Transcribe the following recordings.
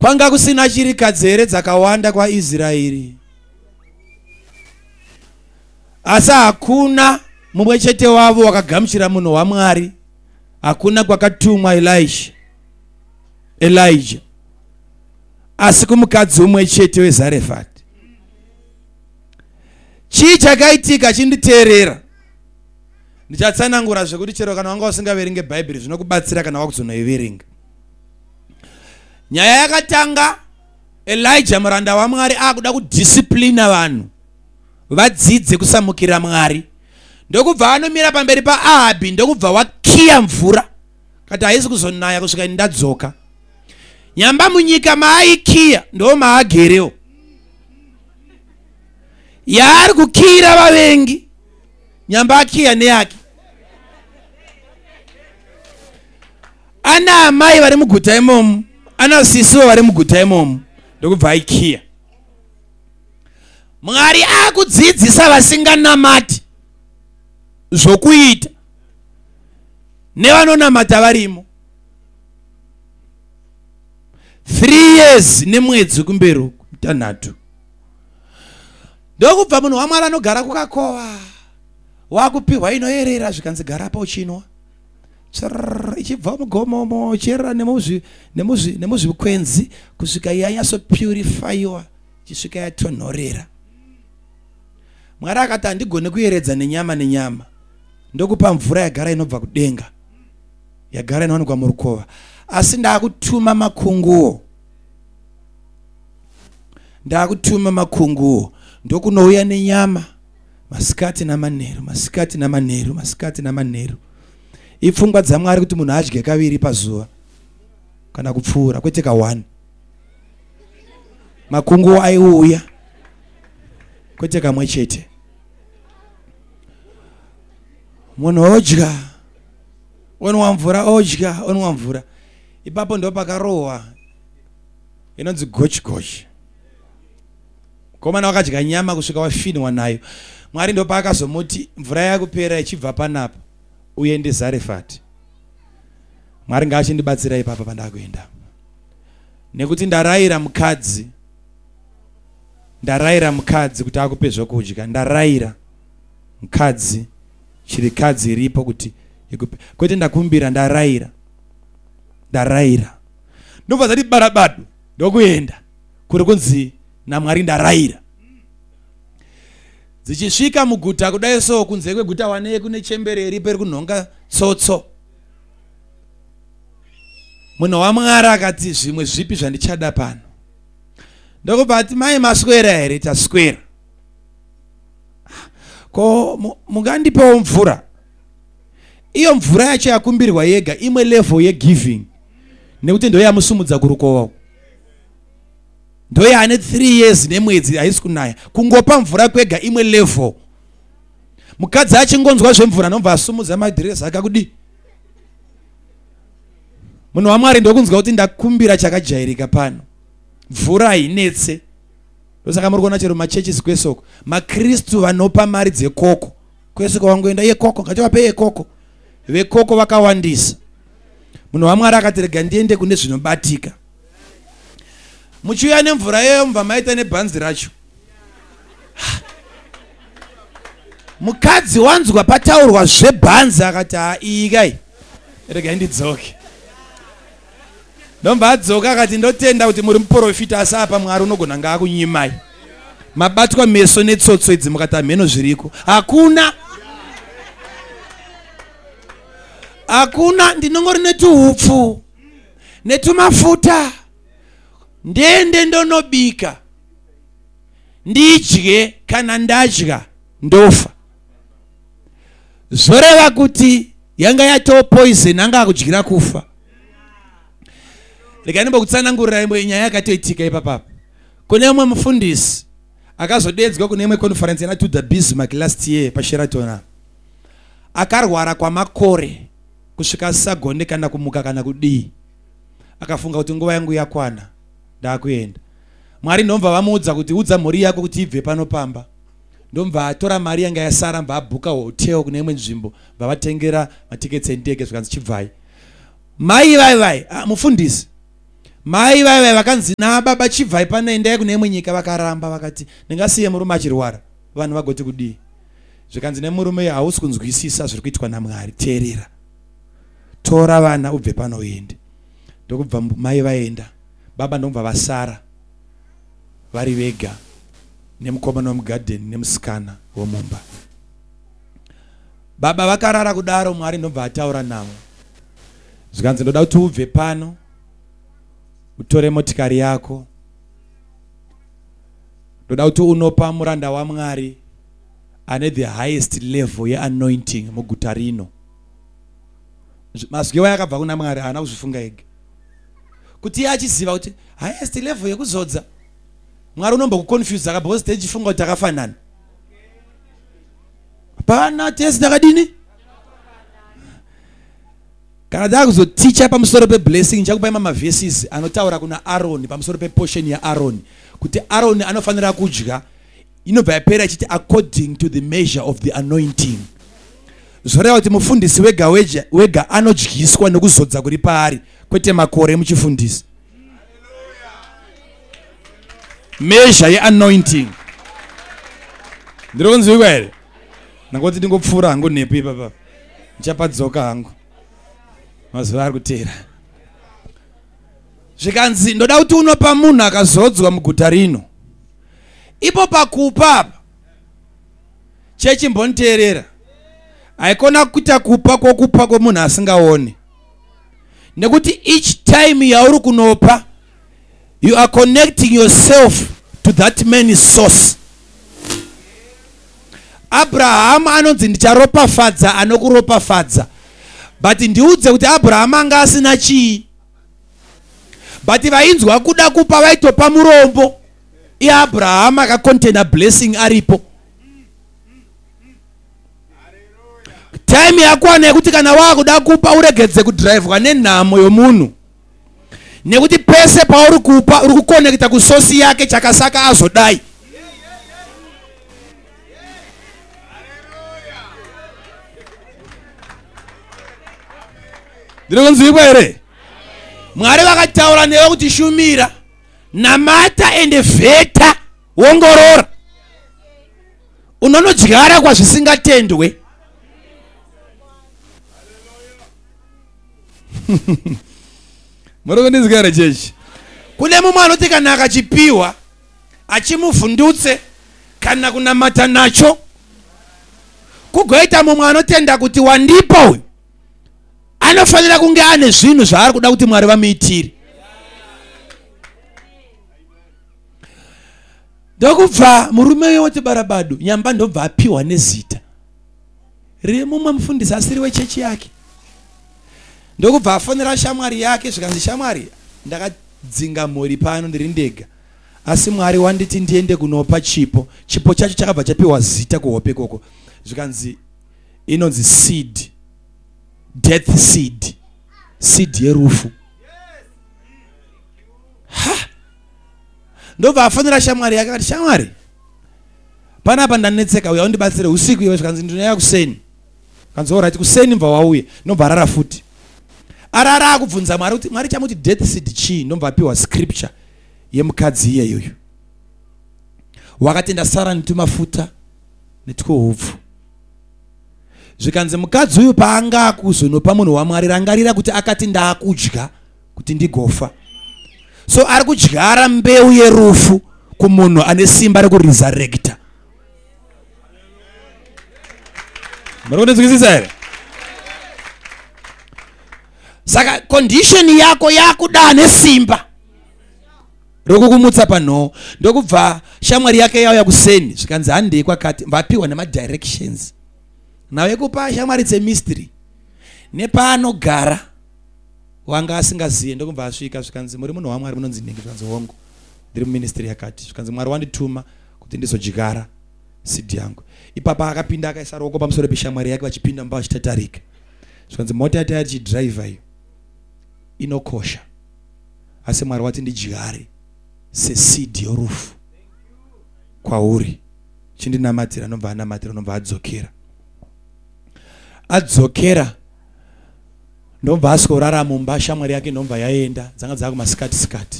kwanga kusina chirikadzi here dzakawanda kwaIsraeri, asi hakuna mumwe chete wavo wakagamuchira munhu waMwari. Hakuna kwakatumwa Elijah, asi kumukadzi umwe chete weZarefati. Chii chakaitika chinditeerera? Ndichatsanangura zvekuti chero kana wanga usingaverenga Bhaibheri zvinokubatsira kana wakuzonoiverenga. Nyaya yakatanga Elijah muranda waMwari akuda kudisciplina vanhu vadzidze kusamukira Mwari. Ndokubva anomira pamberi paAhabhi, ndokubva wakiya mvura kati haisi kuzonaya kusvika ndadzoka. Nyamba munyika maaikiya ndo maagerewo. Yaari kukira vavengi, nyamba akiya neyake. Ana amai vari muguta imomo, ana sisiwo vari muguta imomo, ndokubva aikiya. Mwari akudzidzisa vasinganamati zvokuita nevanonamata varimo. 3 years nemwedzi kumberi mutanhatu. Ndokubva munhu waMwari anogara kukakova, wakupiwa inoyerera zvikanzi gara pa uchinwa. Ichibva mugomomo ichierera nemuzvikwenzi kusvika yanyasopurifyiwa ichisvika yatonhorera. Mwari akati handigone kuyeredza nenyama. Ndokupa mvura yagara inobva kudenga, yagara inowanikwa murukova, asi ndakutuma makunguwo ndokunouya nenyama masikati namanheru. Ipfungwa dzaMwari kuti munhu adye kaviri pazuva kana kupfuura, kwete ka1. Makunguwo aiuya, kwete kamwe chete. Munhu odya, onwa mvura. Ipapo ndo pakarohwa inonzi gochi. Komana wakadya nyama kusvika wafinwa nayo. Mwari ndo paakazomuti mvura yakupera ichibva panapa uende Zarefati. Mwari ngaachindibatsira ipapa pandakuenda. Nekuti ndarayira mukadzi kuti akupe zvokudya. Ndarayira mukadzi, chirikadzi iripo kuti ikupe. Kwete ndakumbira, ndarayira. Ndobva zati barabadu ndokuenda kuri kunzi naMwari ndarayira. Dzichisvika muguta kudai so kunze kweguta wane kune chembereri peri kunhonga tsotso. Munhu waMwari akati zvimwe zvipi zvandichada pano. Ndokubva ati mai maswera here? Taswera. Ko mungandipewo mvura. Iyo mvura yacho yakumbirwa yega imwe level yegiving. Nekuti ndo yamusumudza kurukova. Ndo yane 3 years nemwedzi haisi kunaya. Kungopa mvura kwega imwe level. Mukadzi achingonzwa zvemvura nomva asumudza madhiresi akakudi. Munhu waMwari ndokunzwa kuti ndakumbira chakajairika pano. Mvura inetse. Ndosaka muri kuona chero machurches kwesoko. maKristu vanopa mari dzekoko. Kwesoko wangoenda yekoko, ngativape yekoko. Vekoko vakawandisa. Munhu waMwari akatirega ndiende kune zvinobatika. Muchiuya nemvura yeyo mubva maita nebhanzi racho. Mukadzi wanzwa pataurwa zvebhanzi akati ikai rega ndidzoke. Ndomba adzoka akati ndotenda kuti muri muprofita asi apa Mwari unogona ngaakunyimai. Mabatwa meso netsotso idzi mukati mheno zviriko. Hakuna ndinongori netuhupfu netumafuta. Ndende ndonobika ndidye, kana ndadya ndofa. Zoreva kuti yanga yatoo poison anga akudyira kufa. Rega ndimbokutsanangurira imwe nyaya yakatoitika ipapapa. Kune umwe mufundisi akazodedzwa kune imwe conference yana to the Bismarck last year paSheraton. Akarwara kwamakore kusvika sagone kana kumuka kana kudii. Akafunga kuti nguva yangu yakwana ndakuenda. Mwari ndomva vamuudza kuti udza mhuri yako kuti ibve panopamba. Ndomva atora mari yanga yasara mva abhuka hotel kune imwe nzvimbo vavatengera matiketi endege zvikanzi chibvai. Mai vai mufundisi. mai vaiva vakanzi nababa chibvai pano endai kune imwe nyika vakaramba vakati ndingasiye murume achirwara vanhu vagoti kudii zvikanzi nemurume hausi kunzwisisa zviri kuitwa naMwari teerera tora vana ubve pano uende ndokubva mai vaenda baba ndobva vasara vari vega nemukomana wemugadheni nemusikana womumba baba vakarara kudaro Mwari ndobva ataura navo zvikanzi ndoda kuti ubve pano utore motikari yako ndoda kuti unopa muranda waMwari ane the highest level yeanointing muguta rino mazwi yakabva kuna Mwari haana kuzvifunga ega kuti iye achiziva kuti highest level yekuzodza Mwari unombokuconfuse akabva tichifunga kuti takafanana pana tesi takadini kana takuzoticha pamusoro peblessing chakupai mavheses anotaura kuna Aaron pamusoro peportion yaAaron kuti Aaron anofanira kudya inobva yapera ichiti according to the measure of the anointing zvoreva kuti mufundisi wega anodyiswa nekuzodza kuri paari kwete makore muchifundisi measure yeanointing ndiri kunzwikwa here nangoti ndingopfuura hangu nhepo ipapa ndichapadzoka hangu mazuva ari kuteera zvikanzi ndoda kuti unopa munhu akazodzwa muguta rino ipo pakupa apa chechimboniteerera haikona kuita kupa kwokupa kwomunhu asingaoni nekuti each time yauri kunopa you are connecting yourself to that man's source. Abraham anonzi ndicharopafadza anokuropafadza, but ndiudze kuti Abraham anga asina chii, but vainzwa kuda kupa vaitopa murombo. Abraham akakontena blessing aripo. Time yakwana yekuti kana wakuda kupa uregedze kudrive nenhamo yomunhu, nekuti pese pauri kupa uri kukonekta kusosi yake chakasaka azodai. Ndirikunzwikwa here? Mwari vakataura newe kuti shumira, namata ende vheta, wongorora. Unonodyara kwa zvisingatendwe. Murikundizikira chechi. Kune mumwe anoti kana akachipiwa achimuvhundutse kana kunamata nacho, kugoita mumwe anotenda kuti wandipa uyu anofanira kunge ane zvinhu zvaari kuda kuti Mwari vamuitire. Ndokubva murume yoti barabado nyamba ndobva apiwa nezita riri mumwe mufundisi asiri wechechi yake. Ndokubva afonera shamwari yake zvikanzi shamwari, ndakadzinga mhuri pano ndiri ndega, asi Mwari wanditi ndiende kunopa chipo. Chipo chacho chakabva chapiwa zita kuhope koko, zvikanzi inonzi seed, death seed, seed yerufu. Ndobva afonera shamwari yake akati, shamwari panapa ndanetseka, uya undibatsire usiku iwe. Zvikanzi ndinoya kuseni. Kanzi alright, kuseni mbva wauye. Ndobva arara futi. Arara akubvunza Mwari kuti Mwari chamuti death seed chii. Ndobva apiwa scripture yemukadzi iyeyoyo. Wakati ndasara netumafuta netuhupfu. Zvikanzi mukadzi uyu paanga kuzonopa munhu waMwari, rangarira kuti akati ndaakudya kuti ndigofa. So ari kudyara mbeu yerufu kumunhu ane simba rekuresurrecta. Murikundizwisisa here? Saka condition yako yakuda nesimba rokukumutsa panho. Ndokubva shamwari yake yauya kuseni, zvikanzi handei kwakati, vapiwa nemadirections. Nawe kupa shamwari mystery nepaanogara wanga asingaziye. Ndokubva asvika, zvikanzi muri munhu waMwari munonzi Nhengi. Zvikanzi hongu ndiri muministry yakati. Zvikanzi Mwari wandituma kuti ndizodyara seed yangu. Ipapa akapinda akaisa ruoko pamusoro peshamwari yake, vachipinda mumba vachitatarika. Zvikanzi mota yati achidriver iyo inokosha, asi Mwari wati ndidyare seseed yorufu kwauri. Chindinamatira, nobva anamatira, nobva adzokera. Adzokera ndobva askorara mumba, shamwari yake ndobva yaenda, dzanga dzakumasikati sikati.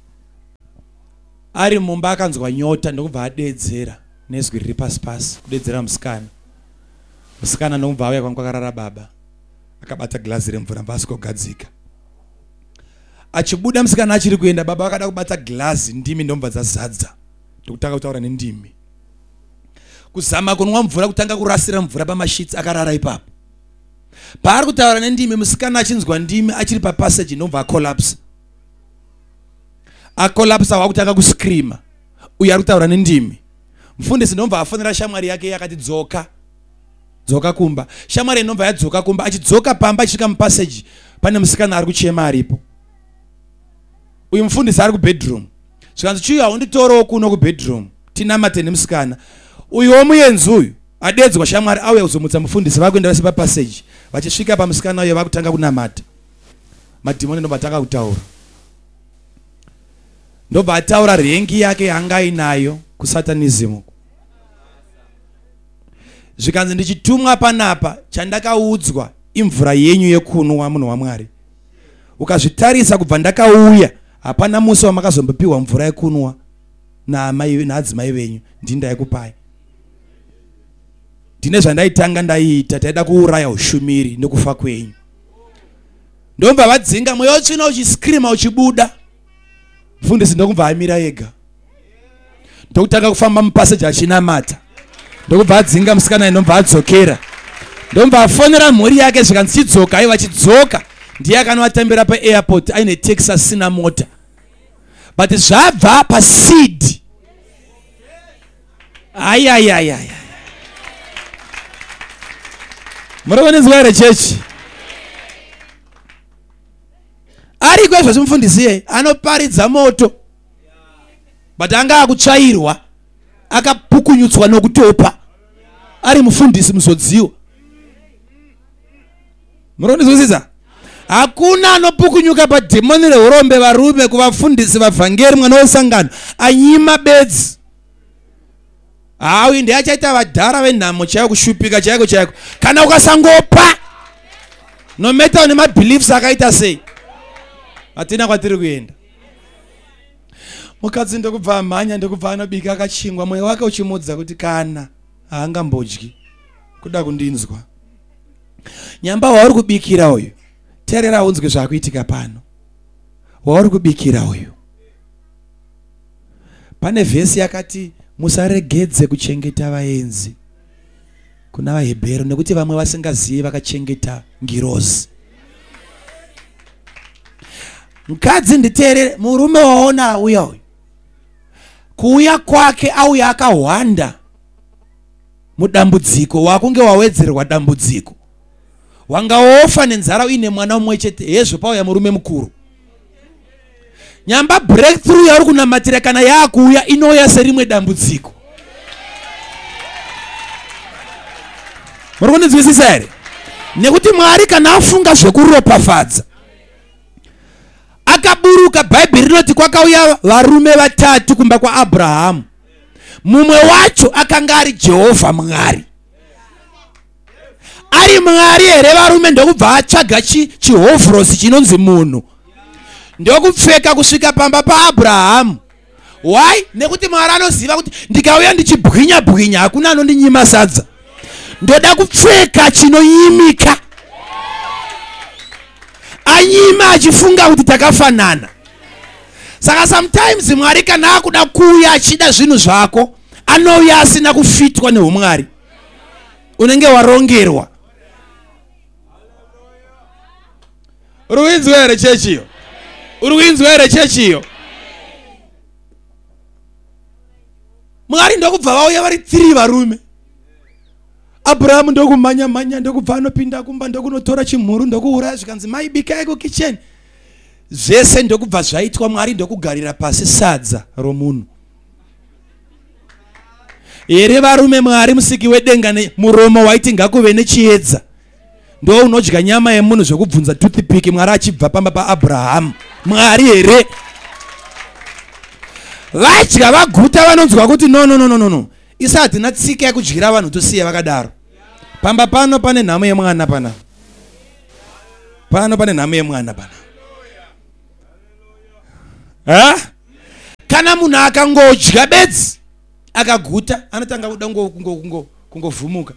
Ari mumba akanzwa nyota, ndobva adedzera nezwi riri pasi pasi, kudedzera musikana. Musikana ndobva auya kwakarara baba, akabata glazi remvura vasikogadzika. Achibuda musikana achiri kuenda, baba akada kubata glazi, ndimi ndobva dzazadza, ndokutanga kutaura nendimi. Kuzama kunwa mvura, kutanga kurasira mvura pamashitsi, akarara ipapo. Paari kutaura nendimi, musikana achinzwa ndimi achiri papassage, ndobva akolapsa. Akolapsa wakutanga kuscreama. Uyu ari kutaura nendimi. Mufundisi ndobva afonera shamwari yake akati dzoka. Dzoka kumba. Shamwari ndobva yadzoka kumba, achidzoka pamba achika mupassage, pane musikana ari kuchema aripo. Uyu mufundisi ari kubedroom. Zvikanzi chiuya haunditorowo kuno kubedroom, tinamate nemusikana. Uyu womuyenzi uyu adedzwa shamwari auya kuzomutsa mufundisi, vakuenda vese papassage, vachisvika pamusikana uyo vakutanga kunamata. Madhimoni ndobva atanga kutaura. Ndobva ataura rengi yake yanga inayo kusatanism. Zvikanzi ndichitumwa panapa, chandakaudzwa imvura yenyu yekunwa, munhu waMwari. Ukazvitarisa kubva ndakauya, hapana musi wamakazombopiwa mvura yekunwa naadzimai venyu, ndindaikupai. Ndine zvandaitanga ndaita, taida kuuraya ushumiri nekufa kwenyu. Ndobva vadzinga, mweya utsvina uchiscreama uchibuda. Mufundisi ndokubva amira ega, ndokutanga kufamba mupassage achinamata. Ndokubva adzinga musikana, ndobva adzokera. Ndobva afonera mhuri yake, zvikanzi chidzoka. Aiwa chidzoka ndiye akanovatambira paairport aine taxi asina mota. But zvabva paseed. Ayayayaya. Murikuonedzwa here chechi? Ari kwezvo zvimufundisi anoparidza moto, but anga akutsvairwa, akapukunyutswa nokutopa. Ari mufundisi muzodziwa. Murikundizwisisa? Hakuna anopukunyuka padhimoni reurombe varume kuvafundisi vavhangeri mwana wesangano anyima bedzi. Uyu ndiye achaita vadhara venhamo chaiyo, kushupika chaiko chaiko. Kana ukasangopa, no matter une mabeliefs akaita sei, hatina kwatiri kuenda. Mukadzi ndokubva amhanya, ndokubva anobika akachingwa, mweya wake uchimudza kuti kana haangambodyi kuda kundinzwa. Nyamba wauri kubikira uyu, teerera unzwe zvakuitika pano. Wauri kubikira uyu, pane vhesi yakati musaregedze kuchengeta vaenzi kuna vaHebheru, nekuti vamwe vasingazivi vakachengeta ngirozi. Mukadzi nditeerere, murume waona auya uyu, kuuya kwake auya akahwanda mudambudziko, wakunge wawedzerwa dambudziko. Wanga wofa nenzara uine mwana umwe chete, hezvo pauya murume mukuru. Nyamba breakthrough yauri kunamatira kana yakuuya inouya serimwe dambudziko. Murikundinzwisisa here? Nekuti Mwari kana afunga zvekuropafadza, akaburuka. Bhaibheri rinoti kwakauya varume vatatu kumba kwaAbhurahamu. Mumwe wacho akanga ari Jehovha Mwari. Ari Mwari here varume, ndokubva atsvaga chihovhorosi chinonzi munhu, ndokupfeka kusvika pamba paAbhurahamu. Why? Nekuti Mwari anoziva kuti ndikauya ndichibwinya bwinya hakuna anondinyima sadza. Ndoda kupfeka chinoyimika. Anyima achifunga kuti takafanana. Saka sometimes Mwari kana akuda kuuya achida zvinhu zvako, anouya asina kufitwa neumwari. Unenge warongerwa. Uruinzwa here chechiyo? Uruinzwa here chechiyo? Mwari ndokubva vauya vari 3 varume. Abraham ndokumanya manya, ndokubva anopinda kumba, ndokunotora chimhuru, ndokuuraya, zvikanzi mai bikai kukicheni. Zvese ndokubva zvaitwa. Mwari ndokugarira pasi sadza romunhu. Here varume, Mwari musiki wedenga muromo waiti ngakuve nechiedza, ndo unodya nyama yemunhu zvekubvunza toothpick. Mwari achibva pamba paAbhurahamu. Mwari here vadya vaguta vanonzwa kuti no, isa hatina tsika yekudyira vanhu tosiya vakadaro. Pamba pano pane nhamo yemwana pana. pano pane nhamo yemwana pana. Ha? Kana munhu akangodya bedzi akaguta anotanga kuda kungovhumuka.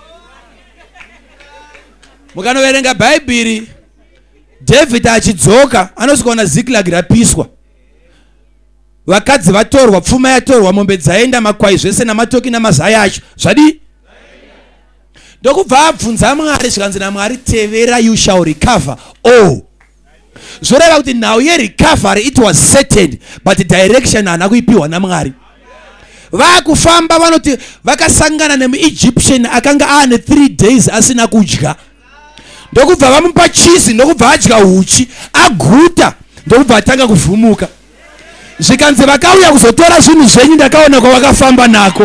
Mukanoverenga Bhaibheri, David achidzoka anosvikaona Zikilagi rapiswa, vakadzi vatorwa, pfuma yatorwa, mombe dzaenda, makwai zvese namatoki namazaya acho zvadi. Ndokubva abvunza Mwari zvikanzi naMwari, tevera, you shall recover all. Zvoreva kuti nhau yerecovery it was certain, but direction haana kuipiwa naMwari. Vakufamba vanoti vakasangana nemuEgyptian akanga aane 3 days asina kudya. Ndokubva vamupa cheese, ndokubva adya uchi, aguta, ndokubva atanga kuvhumuka. Zvikanzi vakauya kuzotora zvinhu zvenyu ndakaona kwavakafamba nako.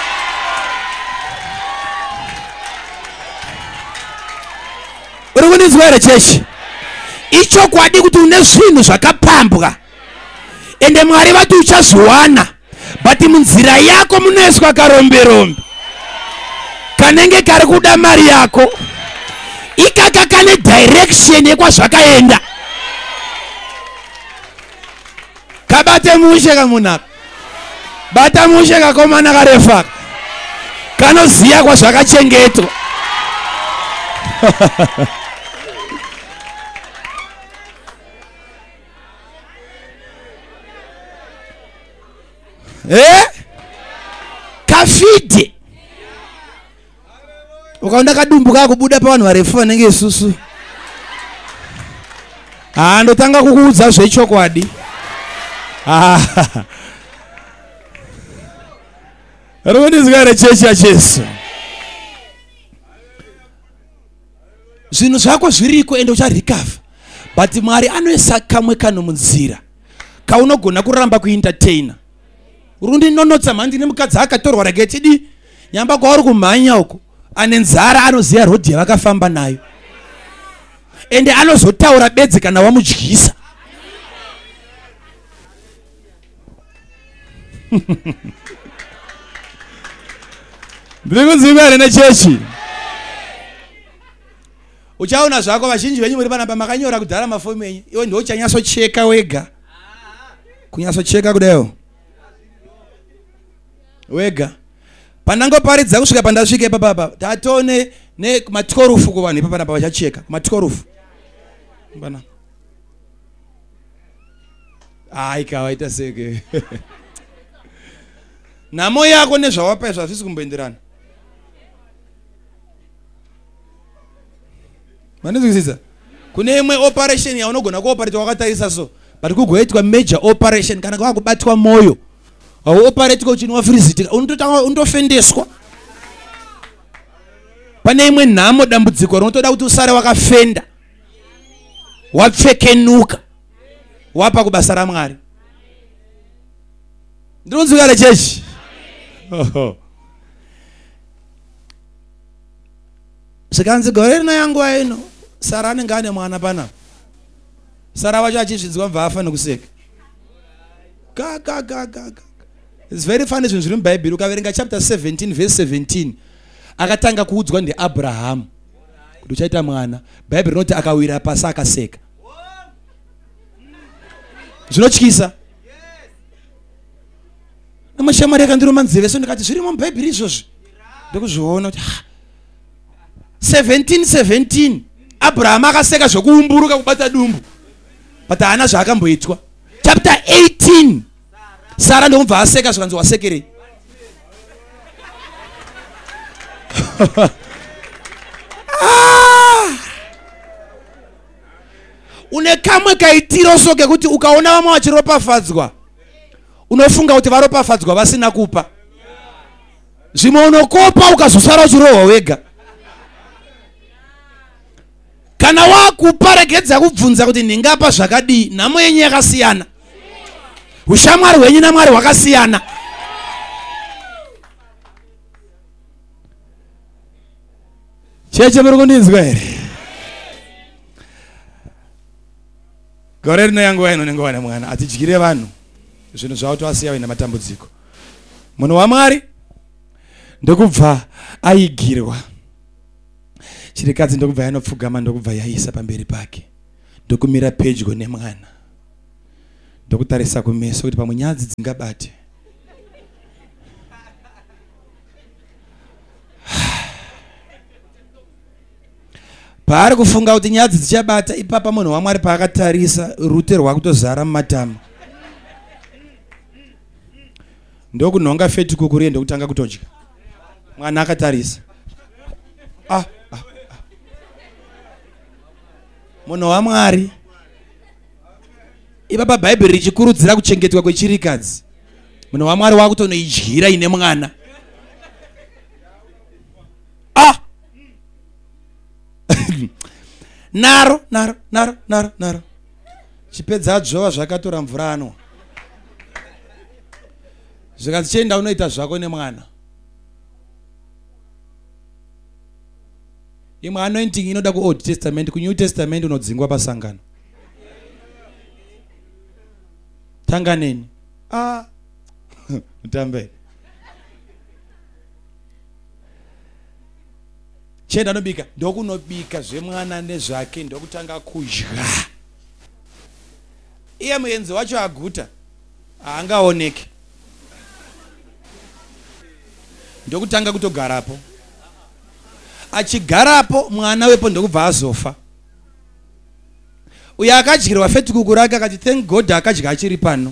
Uri kundinzwa here chechi? Ichokwadi kuti une zvinhu zvakapambwa ende Mwari vati uchazviwana, but munzira yako munoiswa karomberombe kanenge kari kuda mari yako. Ikaka kane direction yekwazvakaenda. Kabate mushe kamunaka, bata mushe kakomana karefaka, kanoziya kwazvakachengetwa. Kafide ukaona kadumbu kakubuda pavanhu varefu vanenge isusu, ndotanga kukuudza zvechokwadi. Rikundinzwa here chechi yaJesu? Zvinhu zvako zviriko ende ucharecover, but Mwari anoisa kamwe kano munzira kaunogona kuramba kuentertaina. Urundinonotsa mhandi nemukadzi akatorwa raketidi nyamba kwauri kumhanya uko, ane nzara anoziya rodhi yavakafamba nayo, ende anozotaura bedzi kana wamudyisa. Ndiri kunzwika here nechechi? Uchaona zvako vazhinji venyu muri panapa makanyora kudhara mafomu enyu, iwe ndiwo uchanyatsocheka wega. Kunyatsocheka kudayo wega. Pandangoparidza kusvika pandasvika ipapa tatone nematikorufu kuvanhu ipapanapa vachacheka matikorufu bana. Ikawaita seke. Nhamo yako nezvawapa zvazvisi kumboenderana. Manizwisisa? Kune imwe operation yaunogona kuoperate wakatarisa so, but kugoitwa major operation kana kwakubatwa moyo, operate kuchinwa freezing, undofendeswa. Pane imwe nhamo dambudziko rinotoda kuti usare wakafenda, wapfekenuka, wapa kubasa raMwari. Ndinonzwika here chechi? Zvikanzi gore rino yanguva ino Sara anenge ane mwana pana. Sara wacho achizvidzwa mva afa nekuseka. It's very funny zvinhu zviri muBhaibheri. Ukaverenga chapter 17 verse 17 akatanga kuudzwa ndiAbhurahama kuti uchaita mwana. Bhaibheri rinoti akawira pasi akaseka. Zvinotyisa. Namashamari akandiroma nzeve so ndikati zvirimo muBhaibheri izvozvi. Ndokuzviona kuti 17 Abrahama akaseka zvokuumburuka kubata dumbu, but haana zvaakamboitwa. Chapter 18 Sara ndomubva aseka zvikanzi wasekerei. Une kamwe kaitiro so kekuti ukaona vamwe vachiropafadzwa unofunga kuti varopafadzwa vasina kupa. Zvimwe unokopa ukazosara uchirohwa wega. Kana wakupa regedza kubvunza kuti ndingapa zvakadii. Nhamo yenyu yakasiyana, ushamwari hwenyu naMwari hwakasiyana. Cheche muri kundinzwa here? Gore rino yanguva ino nenguva nemwana atidyire vanhu zvinhu zvavo toasiya vaina matambudziko. Munhu waMwari ndokubva aigirwa. chirikadzi ndokubva yanopfugama ndokubva yaisa pamberi pake ndokumira pedyo nemwana ndokutarisa kumeso kuti pamwe nyadzi dzingabate. Paari kufunga kuti nyadzi dzichabata, ipapa munhu waMwari paakatarisa rute rwakutozara mumatama ndokunhonga feti kukuri ndokutanga kutodya. Mwana akatarisa, munhu waMwari. Ipapa Bhaibheri richikurudzira kuchengetwa kwechirikadzi. Munhu waMwari wakutonoidyira ine mwana. naro chipedza adzova zvakatora mvura anwa. Zvikati chienda unoita zvako nemwana. Imwe anointing inoda kuOld Testament, kuNew Testament unodzingwa pasangano. Tanganeni. Mutambe. Chenda nobika, ndokunobika zvemwana nezvake ndokutanga kudya. Iye muenzi wacho aguta haangaoneki. Ndokutanga kutogarapo. Achigarapo mwana wepo ndokubva azofa. Uyo akadyirwa feti kuku rake akati thank God akadya achiri pano.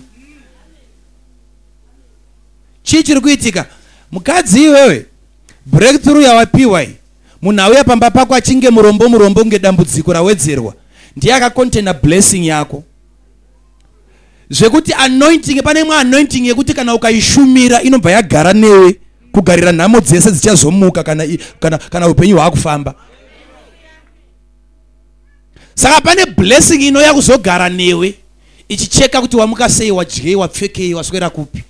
Chii chiri kuitika? Mukadzi iwewe breakthrough yawapiwa iyi. Munhu auya pamba pako achinge murombo ngedambudziko rawedzerwa. Ndiye akakontena blessing yako. Zvekuti anointing, pane imwe anointing yekuti kana ukaishumira inobva yagara newe kugarira nhamo dzese dzichazomuka kana upenyu hwakufamba. Saka pane blessing inouya kuzogara newe ichicheka kuti wamuka sei, wadyei, wapfekei, waswera kupi.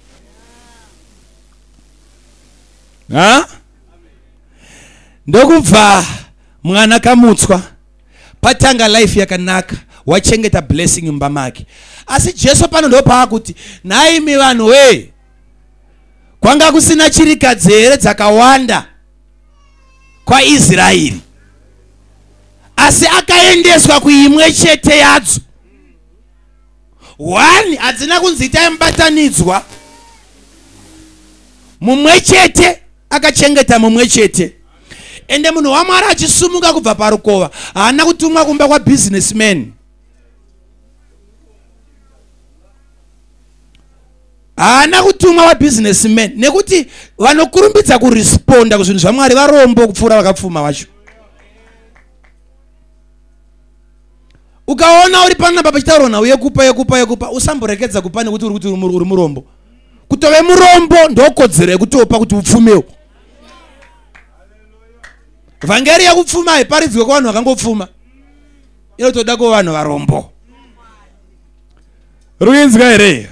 Ndokubva mwana kamutswa patanga life yakanaka, wachengeta blessing mumba make. Asi Jesu pano ndopaakuti naimi vanhu we, kwanga kusina chirikadzi here dzakawanda kwaIsraeri, asi akaendeswa kuimwe chete yadzo. One hadzina kunzi itai mubatanidzwa, mumwe chete akachengeta mumwe chete. Ende munhu waMwari achisumuka kubva parukova haana kutumwa kumba kwa businessman. Haana kutumwa wa businessman nekuti vanokurumbidza kuresponda kuzvinhu zvaMwari varombo kupfuura vakapfuma vacho. Ukaona uri panapa pachitaurwa nawo yekupa usamborekedza kupa nekuti uri kuti uri murombo. Kutove murombo ndokodzero yekutopa kuti upfumewo. Vhangeri yakupfuma haiparidzwe kuvanhu vakangopfuma, inotoda kuvanhu varombo. Ruinzwa here?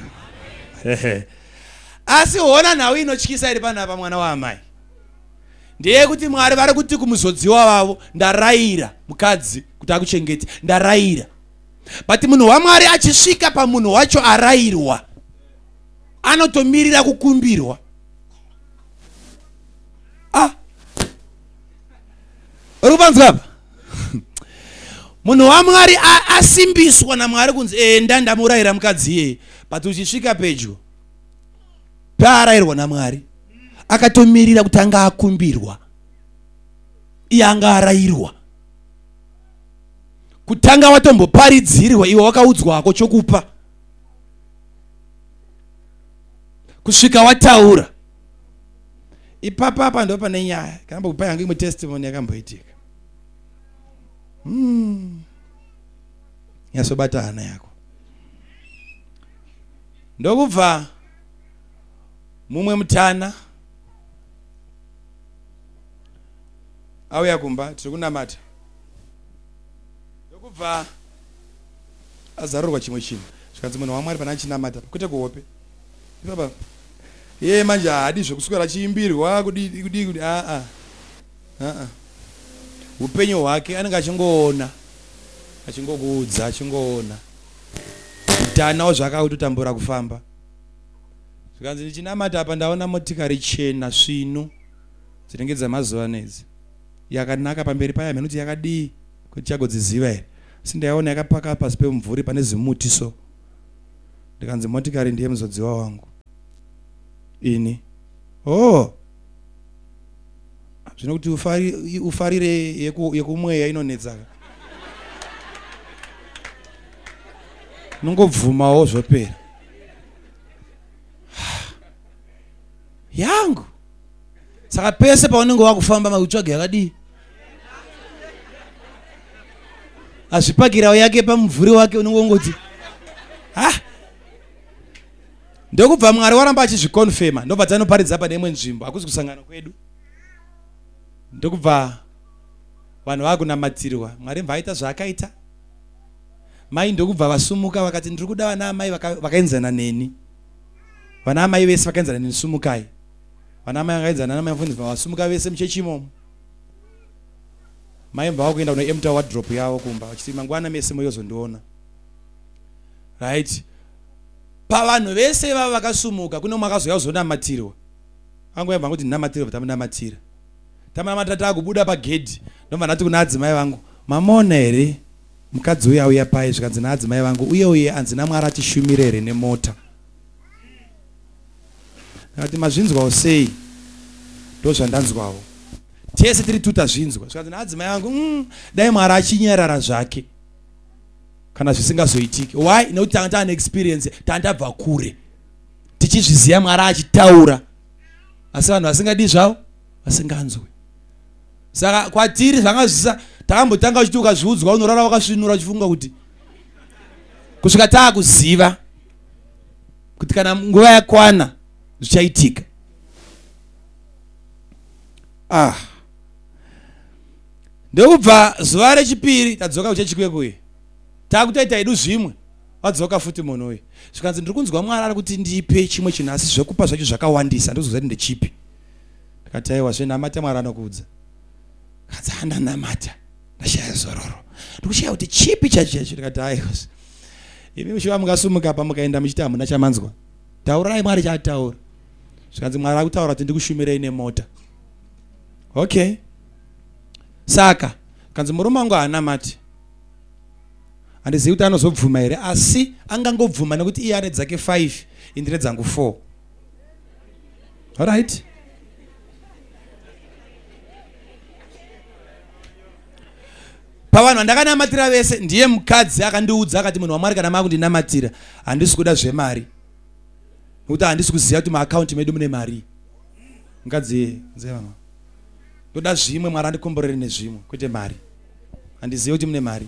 Asi hona nhau inotyisa iri panapa mwana waamai. Ndeye kuti Mwari vari kuti kumuzodziwa wavo, ndarayira mukadzi kuti akuchengete, ndarayira. But munhu waMwari achisvika pamunhu wacho arayirwa, anotomirira kukumbirwa. Urupanzwa apa? Munhu waMwari asimbiswa naMwari kunzi enda ndamurayira mukadzi iye, but uchisvika pedyo paarayirwa naMwari akatomirira kuti anga akumbirwa, iye anga arayirwa. Kutanga watomboparidzirwa, iwe wakaudzwako chokupa, kusvika wataura. Ipapa apa ndo pane nyaya. Kana kupa yangu imwe testimony yakamboitika. Yasobata hana yako. Ndokubva mumwe mutana auya kumba tiri kunamata. Ndokubva azarurwa chimwe chinhu. Zvikanzi munhu waMwari pana achinamata kwete kuhope. Ipapa ye manje hadi zvokuswera chiimbirwa kudi upenyu hwake anenge achingoona, achingokuudza, achingoona mutanawo zvakautotambura kufamba. Zvikanzi ndichinamata apa ndaona motikari chena svinu dzinenge dzamazuva nedzi. yakanaka pamberi paya mhenuti yakadii kuti chagodziziva here. Sindaiona yakapaka pasi pemumvuri pane zimuti so. Ndikanzi motikari ndiye muzodziwa wangu. Ini. Oh. Zvino kuti ufarire yekumweya inonetsa. Nongobvumawo zvopera. Yangu. Saka pese paunenge wakufamba makutsvaga yakadii. Azvipakirawo yake pamuvhuri wake unongongoti. Ndokubva Mwari waramba achizvikonfema. Ndobva dzanoparidza pane imwe nzvimbo akuzi kusangana kwedu. Ndokubva vanhu vakunamatirwa. Mwari mvaita zvaakaita. Mai ndokubva vasumuka vakati ndiri kuda vana amai vakaenzana neni. Vana amai vese vakaenzana neni sumukai. Vana amai vakaenzana namai mufundisi vasumuka vese muchechi imomo. Mai mbava kuenda kuno empty wardrobe yavo kumba vachiti mangwana mese moyozondiona. Right? Pavanhu vese vava vakasumuka kuno makazoya kuzonamatirwa. Angoyamba kuti ndinamatirwa tamunamatira. Tamunamata takubuda pagedhi. Ndobva ndati kuna adzimai vangu, "Mamona here mukadzi uya uya pai zvikanzi naadzimai vangu uye anzina Mwari atishumire here nemota." Ndakati mazvinzwawo sei? Ndozvandanzwawo. Tese tiri tutazvinzwa. Zvikanzi naadzimai vangu, dai Mwari achinyarara zvake. Kana zvisingazoitiki. Why? Nekuti tanga taane experience tandabva kure. Tichizviziva Mwari achitaura. Asi vanhu vasingadi zvavo vasinganzwi. Saka kwatiri zvangazvisa takambotanga uchiti ukazviudzwa unorara wakasvinura uchifunga kuti kusvika taakuziva kuti kana nguva yakwana zvichaitika. Ndokubva zuva rechipiri tadzoka kuchechikwekuye. Takutoita edu zvimwe. Wadzoka futi munhu uyu. Zvikanzi ndiri kunzwa Mwari ari kuti ndipe chimwe chinhu asi zvekupa zvacho zvakawandisa ndozozva kuti ndechipi. Ndikati aiwa zvenamata Mwari anokuudza. Kadza ndanamata. Ndashaya zororo. Ndikushaya kuti chipi chacho. Ndikati aiwa. Imi mushiva mukasumuka pa mukaenda muchiti hamuna chamanzwa. Taurai Mwari chataura. Zvikanzi Mwari akutaura kuti ndikushumirei nemota. Okay. Saka kanzi murume wangu haanamati. Handizivi kuti anozobvuma here asi angangobvuma nekuti iye ane dzake 5 indire dzangu 4. Alright? Pavanhu vandakanamatira vese ndiye mukadzi akandiudza akati munhu waMwari kana makundinamatira handisi kuda zvemari. Nekuti handisi kuziva kuti maakaunti medu mune mari. Mukadzi nzeva. Ndoda zvimwe Mwari andikomborere nezvimwe kwete mari. Handizivi kuti mune mari.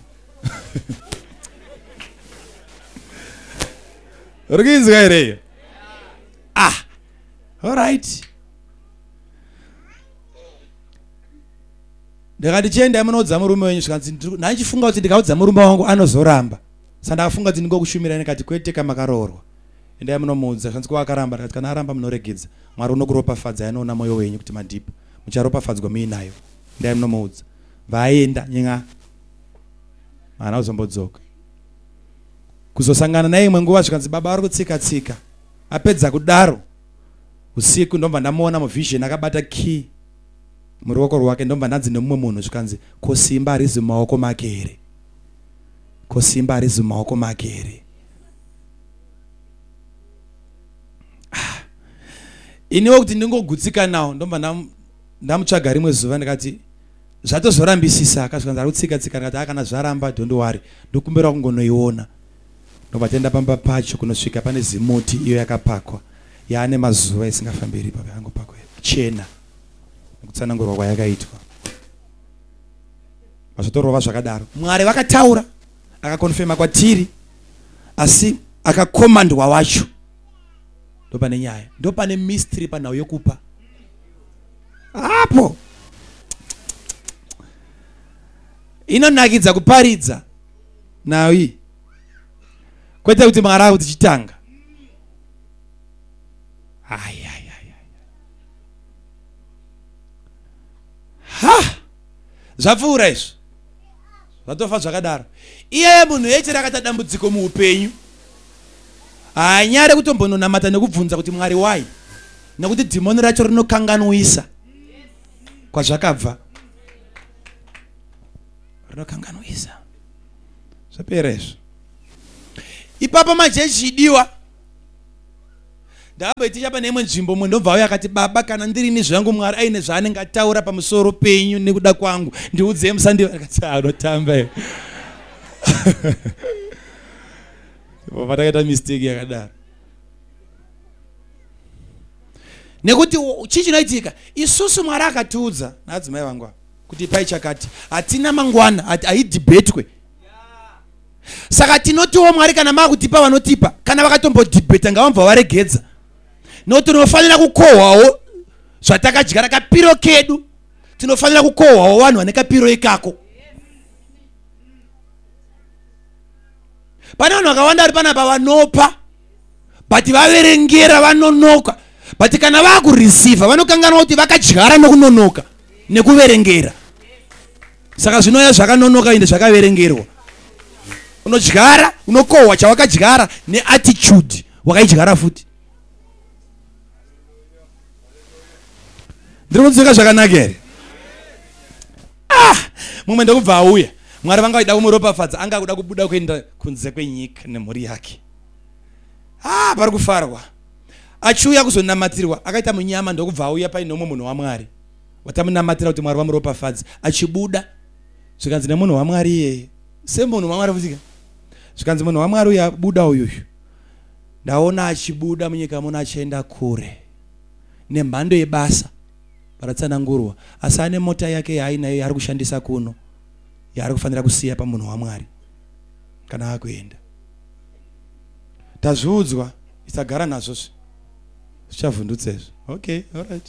Urikizwa here? Alright. Ndakati chienda munoudza murume wenyu zvikanzi ndachifunga kuti ndikaudza murume wangu anozoramba. Saka ndakafunga kuti ndingokushumirai ndikati kwete kamakaroorwa. Endai munomuudza zvikanzi kwa akaramba ndikati kana aramba munoregedza. Mwari unokuropafadza anoona moyo wenyu kuti madhipa. Mucharopafadzwa muinayo. Endai munomuudza. Vaenda nyenga. Haana kuzombodzoka. Kuzosangana naye imwe nguva zvikanzi baba ari kutsika-tsika. Apedza kudaro. Usiku ndomba ndamuona muvision akabata key muruoko rwake ndomba ndanzi nemumwe munhu zvikanzi ko simba harizi mumaoko make here. Ko simba harizi mumaoko make here. Iniwo kuti ndingogutsika nawo ndomba ndamutsvaga rimwe zuva ndikati zvatozorambisisa akazvikanzi ari kutsika-tsika ndikati akana zvaramba don't worry ndokumbira kungonoiona. Ndomba tenda pamba pacho kunosvika pane zimuti iyo yakapakwa. Yaane mazuva isingafambiri papa yangopakwa chena. Kutsanangurwa kwayakaitwa. Vazotorova zvakadaro. Mwari vakataura akakonfirma kwatiri asi akakomandwa wacho. Ndopane nyaya. Ndopane mystery panhau yokupa. Apo. Inonakidza kuparidza. Nawi. Kwete kuti Mwari akuti chitanga. Zvapfuura izvo. Zvatofa zvakadaro. Iye munhu yechera akata dambudziko muupenyu. Hanyare kutombononamata nekubvunza kuti Mwari wai. Nekuti dhimoni racho rinokanganwisa kwazvakabva. Kanokanganwisa. Zvaperezo. Ipapa manje chidiwa. Ndabaitisha pane imwe nzvimbo munhu ndobva uya akati baba kana ndiri nezvangu Mwari aine zvaanenge ataura pamusoro penyu nekuda kwangu ndiudze musandi akati anotamba. Baba takaita mistake yakadaro. Nekuti chichi chinoitika isusu Mwari akatiudza nadzimai vangu kuti pai chakati atina mangwana ati aidibetwe. Saka tinotiwo Mwari kana makutipa vanotipa kana vakatombodibeta ngavambva varegedza. Nokuti tinofanira kukohwawo zvatakadyara kapiro kedu. Tinofanira kukohwawo vanhu vane kapiro ikako. Pane vanhu vakawanda vari panapa vanopa but vaverengera vanonoka. But kana vakureceive vanokanganwa kuti vakadyara nokunonoka nekuverengera. Saka zvinoya zvakanonoka inde zvakaverengerwa. Unodyara, unokohwa chawakadyara neattitude wakaidyara futi. Ndiri kunzwika zvakanaka here? Mumwe ndokubva auya. Mwari vanga vaida kumuropafadza anga kuda kubuda kuenda kunze kwenyika nemhuri yake. Pari kufarwa. Achiuya kuzonamatirwa akaita munyama ndokubva auya paine umwe munhu waMwari. Watamunamatira kuti Mwari vamuropafadze. Achibuda zvikanzi nemunhu waMwari iyeye. Semunhu waMwari vutika. Zvikanzi munhu waMwari uya buda uyuyu. Ndaona achibuda munyika muno achienda kure. Nemhando yebasa. Paratsanangurwa. Asi ane mota yake yaainayo yaari kushandisa kuno. Yaari kufanira kusiya pamunhu waMwari. Kana akuenda. Tazviudzwa. Isagara nazvo. Zvichavhundutsezvo. Okay, all right.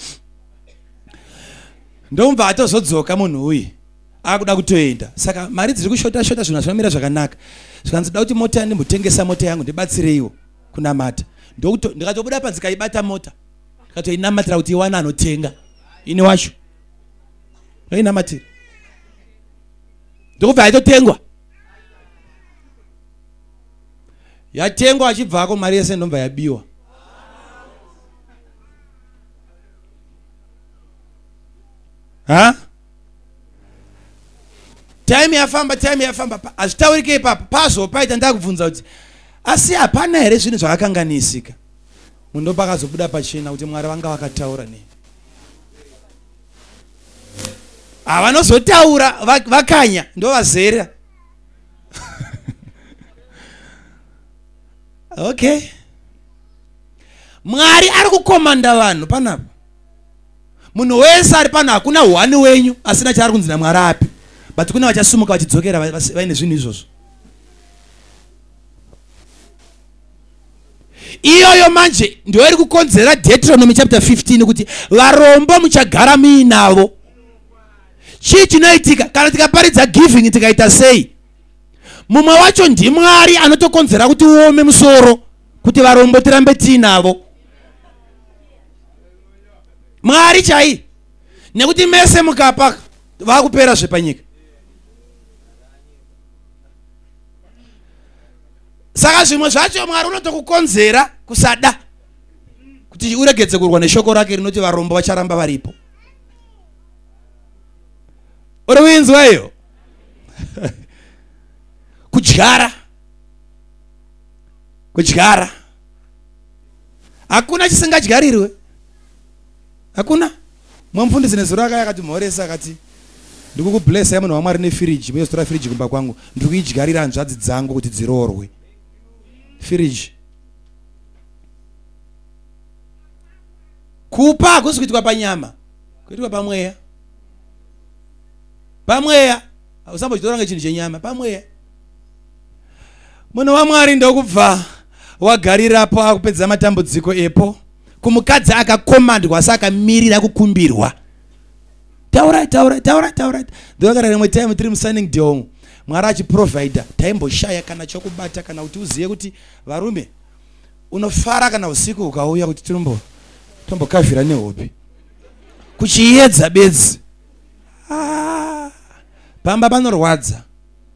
Ndomva atozodzoka munhu uyu. Akuda kutoenda. Saka mari dziri kushota zvinhu zvinomira zvakanaka. Zvikanzi da kuti mota ndimbotengesa mota yangu ndibatsireiwo kunamata. Ndikatobuda panze kaibata mota. Ndikatoinamatira kuti iwana anotenga. Ini wacho. Ndainamatira. Ndokubva yaitotengwa. Yatengwa achibvako mari yese ndomva yabiwa. Time yafamba azvitaurike ipapo pazopaita ndakubvunza kuti asi hapana here zvinhu zvakakanganisika. Munhu ndopakazobuda pachena kuti Mwari vanga vakataura nei. Vanozotaura vakanya ndovazera. Okay. Mwari ari kukomanda vanhu panapa. Munhu wese ari pano hakuna hwani wenyu asina chaari kunzi naMwari api. But kuna vachasumuka vachidzokera vaine zvinhu izvozvo. Iyoyo manje ndio iri kukonzera Deuteronomy chapter 15 kuti varombo muchagara muinavo. Chii chinoitika kana tikaparidza giving tikaita sei? Mumwe wacho ndiMwari anotokonzera kuti uome musoro kuti varombo tirambe tiinavo. Mwari chai. Nekuti mese mukapa vakupera zvepanyika. Saka zvimwe zvacho Mwari unotokukonzera kusada kuti uregedze kurwa neshoko rake rinoti varombo vacharamba varipo. Uri winzwa iyo? Kudyara. Hakuna chisingadyarirwe. Hakuna. Mwamfundisi nezuro akaya akati mhoresa akati ndikukublessa munhu waMwari nefiriji. Muyotora firiji kumba kwangu. Ndikuidyarira hanzvadzi dzangu kuti dzirorwe. Firiji. Kupa hakusi kuitwa panyama. Kuitwa pamweya. Pamweya. Usambochitora ngechinhu chenyama. Pamweya. Munhu waMwari ndokubva wagarirapo akupedza matambudziko epo. Kumukadzi akakomandwa saka mirira kukumbirwa. Taura. Ndokara rimwe time tiri musigning deal. Mwari achiprovider. Taimboshaya kana chokubata kana kuti uziye kuti varume unofara kana usiku ukauya kuti tombokavhira nehope. Kuchiedza bedzi. Pamba panorwadza.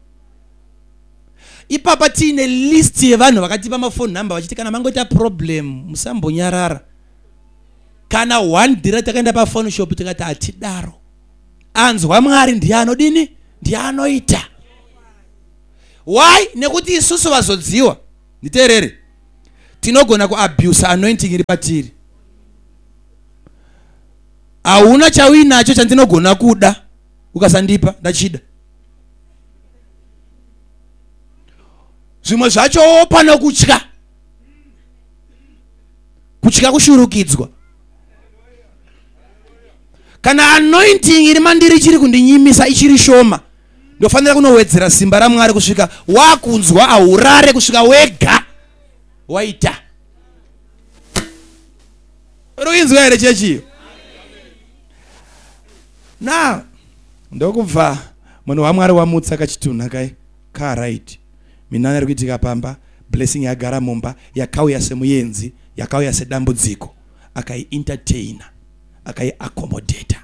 Ipapa tiine list yevanhu vakatipa mafoni number vachiti kana mangoita problem musambonyarara. Kana one direct akaenda pa phone shop tikati atidaro. Anzwa Mwari ndiye anodini ndianoita. Why? Nekuti isusu vazodziwa. Nditeerere. Tinogona kuabuse anointing iri patiri. Hauna chawinacho chandinogona kuda ukasandipa ndachida. Zvimwe zvacho pana kutya. Kutya kushurukidzwa. Kana anointing iri mandiri chiri kundinyimisa ichiri shoma, ndofanira kunowedzera simba raMwari kusvika wakunzwa aurare kusvika wega waita. Urinzwa here chechi? Now, ndokubva munhu waMwari wamutsa kachitunha kai ka right. Minana rikuitika pamba, blessing yagara mumba, yakauya semuyenzi, yakauya sedambudziko, akai entertainer, akai accommodator.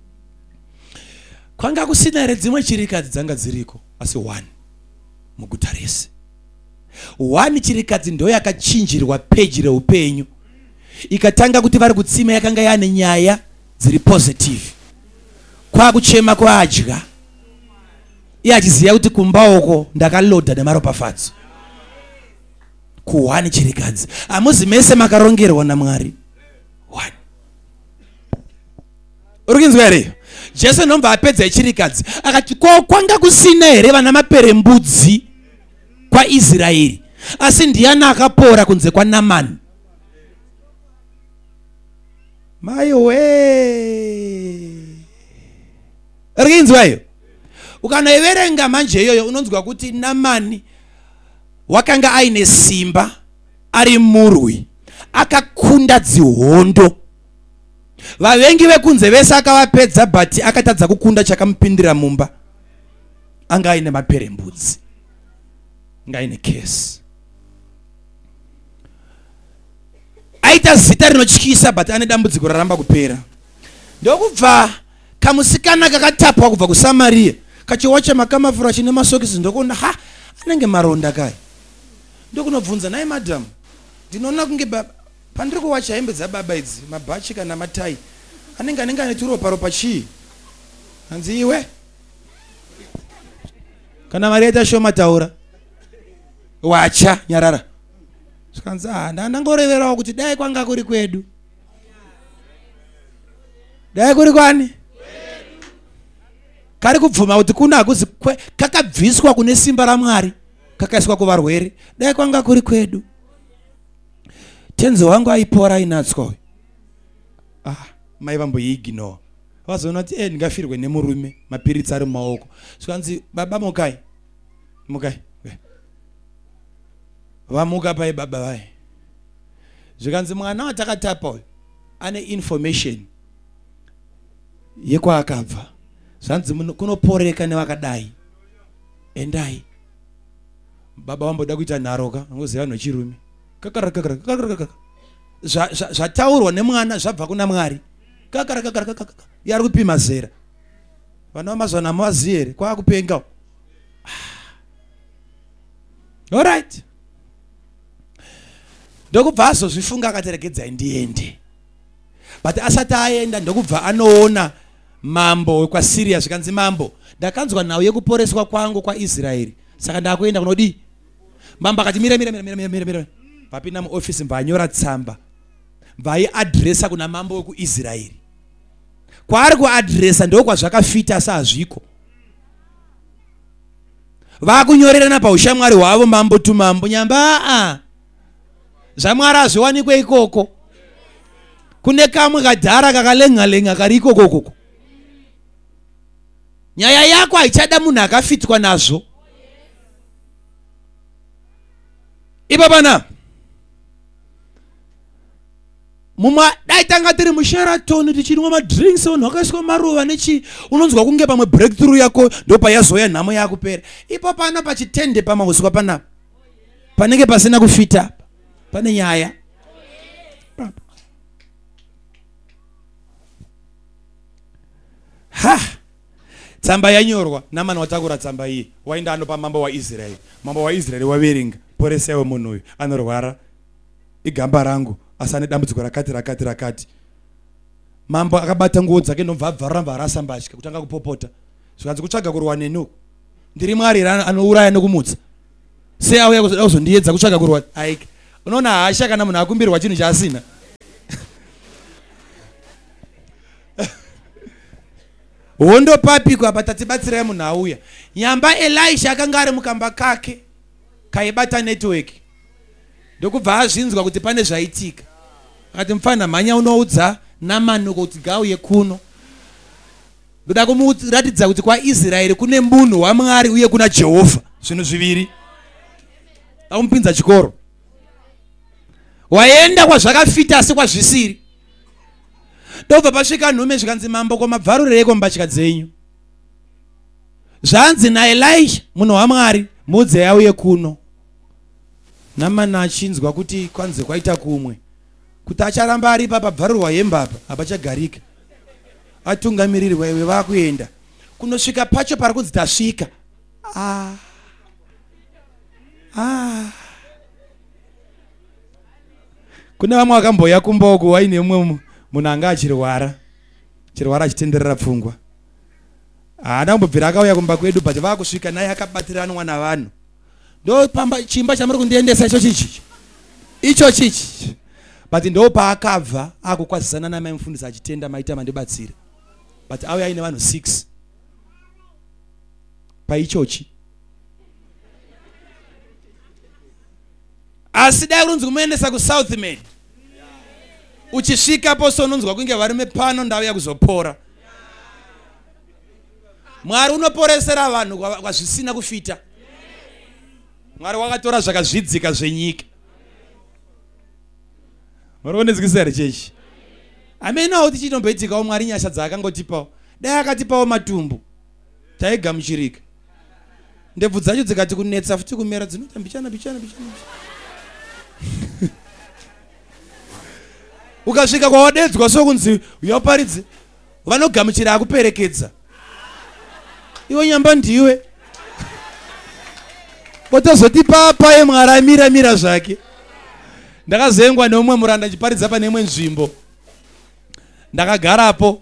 Kwanga kusina here dzimwe chirikadzi dzanga dziriko asi one muguta rese. One chirikadzi ndo yakachinjirwa page reupenyu, ikatanga kuti vari kutsima yakanga yane nyaya dziri positive. Kwa kuchema kwa adya, achiziva kuti kumbauko ndakaloda nemaropafadzo. Kuwani chirikadzi amuzi mese makarongerwa naMwari. One. Urikinzwa here? Jesu nomva apedza chirikadzi akati kwanga kusina here vana maperembudzi kwa Israeri, asi ndiani akapora kunze kwa Namani. Mai we. Urikinzwa hiyo? Ukanoiverenga manje iyoyo unonzwa kuti Namani wakanga aine simba, ari murwi, akakunda dzihondo. Vavengi vekunze vese akavapedza, but akatadza kukunda chakamupindira mumba. Anga aine maperembudzi, anga aine case. Aita zita rinotyisa, but ane dambudziko raramba kupera. Ndokubva kamusikana kakatapwa kubva kuSamaria, kachiwacha makamafura chine masokisi, ndokuona anenge maronda kai. Ndokunobvunza, naye madam, ndinoona kunge baba pandiri kuwacha hembe dzababa idzi, mabhachi kana matai, anenge ane turopa chii? Hanzi iwe? Kana mari yaita shoma taura. Wacha nyarara. Skanzi ndangoreverawo kuti dai kwanga kuri kwedu. Dai kuri kwani? Kari kubvuma kuti kuna akuzi kakabviswa kune simba raMwari, kakaiswa kuvarwere. Dai kwanga kuri kwedu. Tenzi wangu aipora inatswa. Mai vamboiignore. Vazoona kuti ndingafirwe nemurume, mapiritsi ari mumaoko. Skanzi baba mukai. Mukai. Vamuka pai baba vai. Zvikanzi mwana watakatapa uyu ane information yekwa akabva. Zvanzi kunoporeka nevakadai. Endai. Baba wamboda kuita nharoka, ngoziva vanhu vechirume. Kakara. Zvataurwa nemwana zvabva kuna Mwari. Kakara. Yari kupima zera. Vana vamazwana muvazivi here kwakupenga. All right. Ndokubva azozvifunga akateregedzai ndiende. But asati aenda ndokubva anoona mambo wekwaSiria, zvikanzi mambo, ndakanzwa nhau yekuporeswa kwangu kwaIsraeri, saka ndakuenda kunodi. Mambo akati mira. Papinda muofisi mbanyora tsamba, mbaiadresa kuna mambo wekuIsraeri. Kwaari kuadresa ndokwa zvakafita sazviko. Vakunyorerana paushamwari hwavo mambo tu mambo, nyamba zvaMwari hazviwanikwe ikoko. Kune kamwe kadhara kakalenga kari ikoko. Nyaya yako haichada munhu akafitwa nazvo. Ibabana mumwe dai tanga tiri muSheraton tichinwa madrinks, vanhu vakaiswa maruva nechi, unonzwa kunge pamwe breakthrough yako ndopa yazoya nhamo yakupera. Ipo pana pachitende pamauswa panapa panenge pasina kufita, pane nyaya. Tsamba yanyorwa, Namani watakura tsamba iyi, waenda anopa mambo waIsraeri. Mambo waIsraeri waverenga, poresewo munhu uyu anorwara, igamba rangu, asane dambudziko rakati. Mambo akabata nguo dzake ndobva abvaramba arasambatya kutanga kupopota. zvikanzi kutsvaga kurwa nenu ndiri Mwari anouraya nokumutsa sei auya kuzondiedza kutsvaga kurwa aike unoona hasha kana munhu akumbirwa chinhu chaasina hondo papikwa patatibatsirai munhu auya nyamba Elisha akanga ari mukamba kake kaibata network ndokubva azvinzwa kuti pane zvaitika akati mufana mhanya unoudza Namani kuti gauye kuno ndoda kumuratidza kuti kwaIsraeri kune munhu waMwari uye kuna Jehovha zvinhu zviviri akumupinza chikoro waenda kwazvakafita asi kwazvisiri ndobva pasvika nhume zvikanzi mambo kwamabvarureiko mbatya dzenyu zvanzi naElisha munhu waMwari mudze auye kuno Namani achinzwa kuti kwanze kwaita kumwe kuti acharamba ari pabvarurwa hembe apa hapachagarika atungamirirwa iwe vakuenda kunosvika pacho pari kunzi tasvika kune vamwe vakamboya kumba uku waine mumwe munhu anga achirwara achitenderera pfungwa haana kumbobvira akauya kumba kwedu but vakusvika naye akabatiranwa navanhu ndo pamba chimba chamuri kundiendesa icho chichi but ndo paakabva akukwazisana namai mufundisi achitenda maita mandibatsira but auya aine vanhu 6 paichochi asi dai runzi kumuendesa kuSouth Med uchisvikapo sononzwa kunge varume pano ndauya kuzopora Mwari unoporesera vanhu kwazvisina kufita Mwari wakatora zvakazvidzika zvenyika Murikonedzikisa here chechi amena kuti chinomboitikawo Mwari nyasha dzaakangotipawo dai akatipawo matumbu taigamuchirika ndebvu dzacho dzikati kunetsa futi kumera dzinota mbichana ukasvika kwawadedzwa sokunzi uyaparidze vanogamuchira akuperekedza iwe nyamba ndiwe potozoti papa Mwari amira zvake ndakazengwa neumwe muranda chiparidza pane imwe nzvimbo ndakagarapo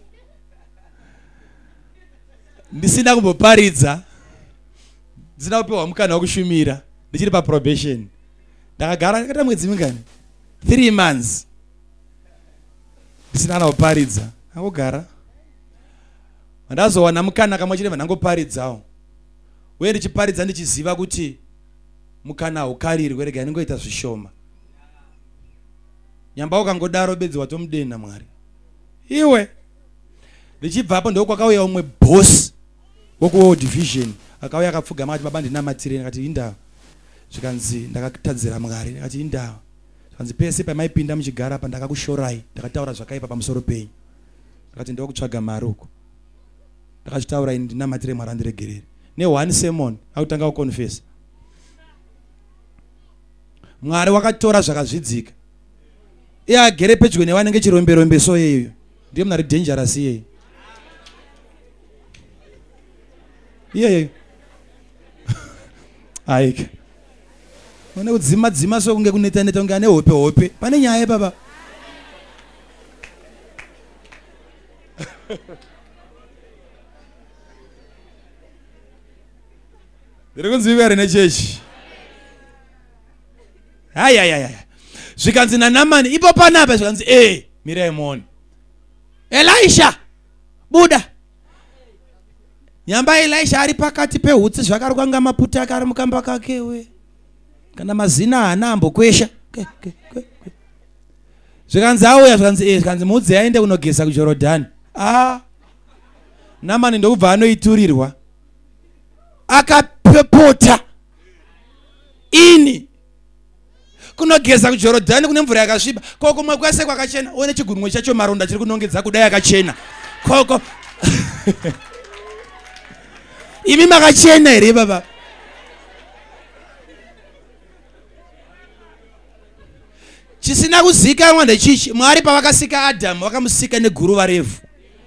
ndisina kumboparidza ndisina kupiwa mukana wekushumira ndichiri paprobation ndakagara ndakata mwedzi mingani 3 months ndisina kuparidza angogara ndazowana mukana kamwe chete vanangoparidzawo uye ndichiparidza ndichiziva kuti mukana haukarirwe rega ningoita zvishoma nyamba ukangodaro bedzi watomudena Mwari iwe ndichibvapo ndokwakauya umwe boss wokuworld division akauya akapfugama akati baba ndinamatireni akati indawa zvikanzi ndakatadzira Mwari akati indawa zvikanzi pese pamaipinda muchigara apa ndakakushorai ndakataura zvakaipa pamusoro penyu akati ndokutsvaga mari uko ndakachitaura ini ndinamatire Mwari andiregerere ne1 sermon akutanga kuconfess Mwari wakatora zvakazvidzika iye agere pedyo nevanenge chiromberombe so yeyo ndiye munhu ari dangerous iyeyo iyeyo aike one kudzima so kunge kuneta kunge ane hope pane nyaya baba ndiri kunziva rine chechi hayayaya zvikanzi naNamani ipo panapa zvikanzi mirai muone Elisha buda nyamba Elisha ari pakati pehutsi zvakarwanga maputa akari mukamba kake we kana mazina haana ambokwesha zvikanzi auya zvikanzi mudzi aende kunogesa kuJorodhani Namani ndokubva anoiturirwa akapepota ini kunogeza kuJorodhani kune mvura yakasviba kokumwe kwese kwakachena one chigurumwe chacho maronda chiri kunongedza kudai yakachena koko imi makachena here baba chisina kuzikanwa ndechichi Mwari pavakasika Adhamu vakamusika neguruva revhu